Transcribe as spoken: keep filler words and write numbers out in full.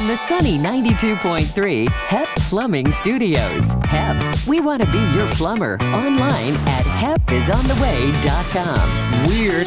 from the sunny ninety-two point three H E P Plumbing Studios. H E P, we want to be your plumber. Online at hep is on the way dot com. We're